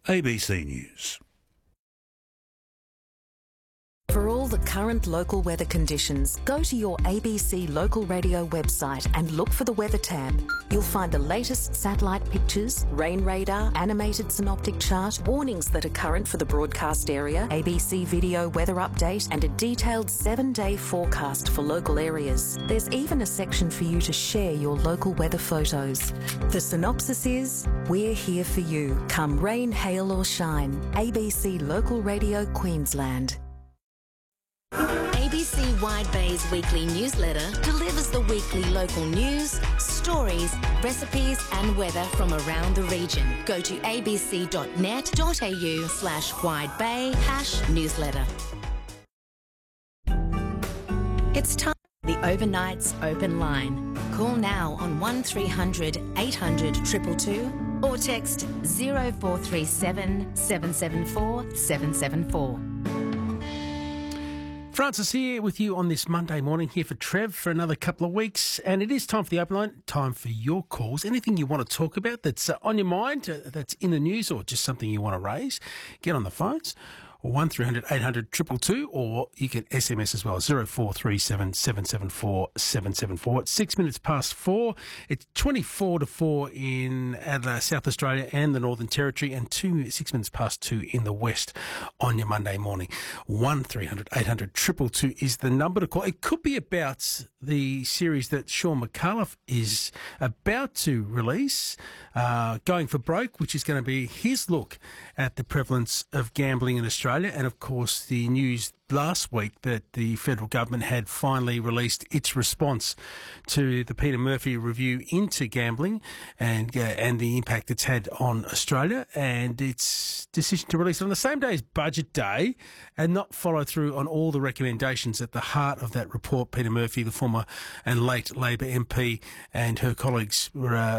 ABC News. For all the current local weather conditions, go to your ABC local radio website and look for the weather tab. You'll find the latest satellite pictures, rain radar, animated synoptic chart, warnings that are current for the broadcast area, ABC video weather update, and a detailed 7-day forecast for local areas. There's even a section for you to share your local weather photos. The synopsis is, we're here for you, come rain, hail or shine. ABC Local Radio Queensland. ABC Wide Bay's weekly newsletter delivers the weekly local news, stories, recipes and weather from around the region. Go to abc.net.au/widebay/newsletter. It's time for the Overnight's Open Line. Call now on 1300 800 222 or text 0437 774 774. Francis here with you on this Monday morning, here for Trev for another couple of weeks, and it is time for the open line, time for your calls. Anything you want to talk about that's on your mind, that's in the news, or just something you want to raise, get on the phones. 1300 800 222, or you can SMS as well, 0437 774 774. It's 6 minutes past 4. It's 24 to 4 in South Australia and the Northern Territory, and 6 minutes past 2 in the West on your Monday morning. 1300 800 222 is the number to call. It could be about the series that Sean McAuliffe is about to release, Going for Broke, which is going to be his look at the prevalence of gambling in Australia. And, of course, the news last week that the federal government had finally released its response to the Peter Murphy review into gambling and the impact it's had on Australia, and its decision to release it on the same day as Budget Day and not follow through on all the recommendations at the heart of that report. Peter Murphy, the former and late Labor MP, and her colleagues were